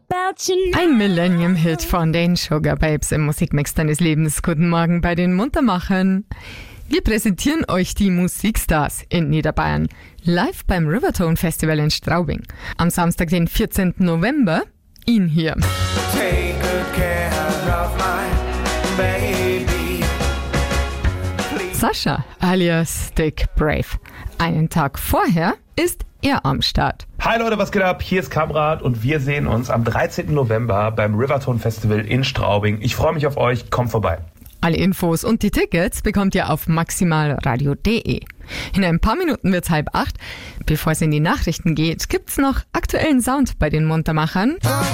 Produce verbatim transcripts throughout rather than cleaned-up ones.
Ein Millennium-Hit von den Sugar Babes im Musikmix deines Lebens. Guten Morgen bei den Muntermachern. Wir präsentieren euch die Musikstars in Niederbayern live beim Rivertone Festival in Straubing. Am Samstag, den vierzehnten November, ihn hier. Take good care of my baby. Sascha alias Dick Brave. Einen Tag vorher ist er am Start. Hi Leute, was geht ab? Hier ist Kamrat und wir sehen uns am dreizehnten November beim Rivertone Festival in Straubing. Ich freue mich auf euch, kommt vorbei. Alle Infos und die Tickets bekommt ihr auf maximalradio punkt de. In ein paar Minuten wird's halb acht. Bevor es in die Nachrichten geht, gibt's noch aktuellen Sound bei den Muntermachern.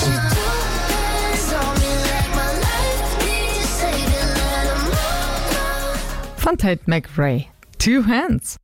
Von Tate McRae. Two Hands.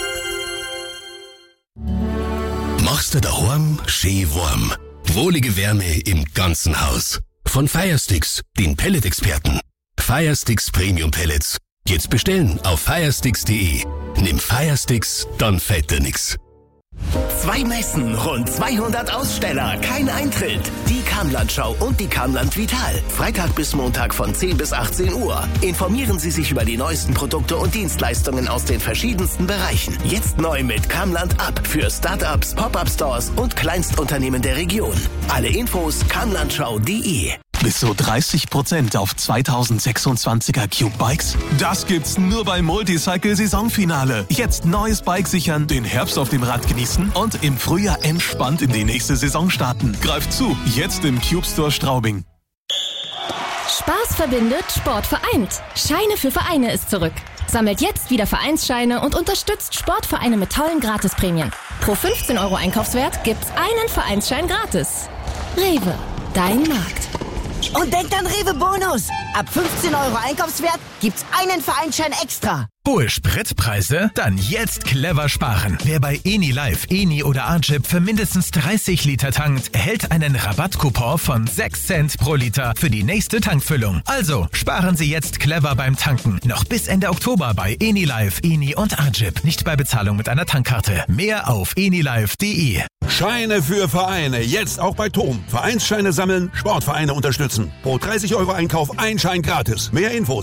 Machst du daheim schön warm. Wohlige Wärme im ganzen Haus. Von Firesticks, den Pellet-Experten. Firesticks Premium Pellets. Jetzt bestellen auf firesticks punkt de. Nimm Firesticks, dann fällt dir nix. Zwei Messen, rund zweihundert Aussteller, kein Eintritt. Die Kamlandschau und die Kamland Vital. Freitag bis Montag von zehn bis achtzehn Uhr. Informieren Sie sich über die neuesten Produkte und Dienstleistungen aus den verschiedensten Bereichen. Jetzt neu mit Kamland Up für Startups, Pop-Up-Stores und Kleinstunternehmen der Region. Alle Infos kamlandschau punkt de. Bis zu dreißig Prozent auf zweitausendsechsundzwanziger Cube Bikes? Das gibt's nur beim Multicycle Saisonfinale. Jetzt neues Bike sichern, den Herbst auf dem Rad genießen und im Frühjahr entspannt in die nächste Saison starten. Greift zu, jetzt im Cube Store Straubing. Spaß verbindet, Sport vereint. Scheine für Vereine ist zurück. Sammelt jetzt wieder Vereinsscheine und unterstützt Sportvereine mit tollen Gratisprämien. Pro fünfzehn Euro Einkaufswert gibt's einen Vereinsschein gratis. Rewe, dein Markt. Und denkt an Rewe Bonus. Ab fünfzehn Euro Einkaufswert gibt's einen Vereinsschein extra. Hohe Spritpreise? Dann jetzt clever sparen. Wer bei Eni Live, Eni oder Arjip für mindestens dreißig Liter tankt, erhält einen Rabattcoupon von sechs Cent pro Liter für die nächste Tankfüllung. Also sparen Sie jetzt clever beim Tanken. Noch bis Ende Oktober bei Eni Live, Eni und Arjip. Nicht bei Bezahlung mit einer Tankkarte. Mehr auf enilive punkt de. Scheine für Vereine. Jetzt auch bei Tom. Vereinsscheine sammeln, Sportvereine unterstützen. Pro dreißig Euro Einkauf ein Schein gratis. Mehr Infos